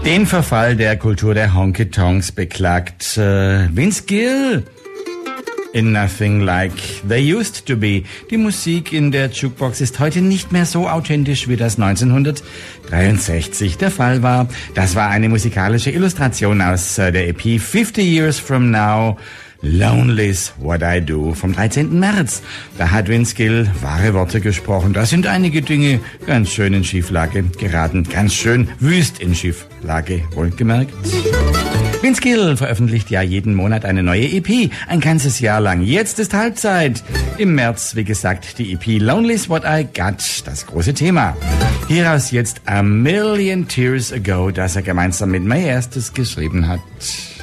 Den Verfall der Kultur der Honky-Tonks beklagt Vince Gill in Nothing Like They Used to Be. Die Musik in der Jukebox ist heute nicht mehr so authentisch, wie das 1963 der Fall war. Das war eine musikalische Illustration aus der EP 50 Years From Now, Lonely's What I Do vom 13. März. Da hat Vince Gill wahre Worte gesprochen. Da sind einige Dinge ganz schön in Schieflage geraten. Ganz schön wüst in Schieflage, wohlgemerkt. Vince Gill veröffentlicht ja jeden Monat eine neue EP, ein ganzes Jahr lang. Jetzt ist Halbzeit. Im März, wie gesagt, die EP Lonely's What I Got, das große Thema. Hieraus jetzt A Million Tears Ago, das er gemeinsam mit May Erstes geschrieben hat.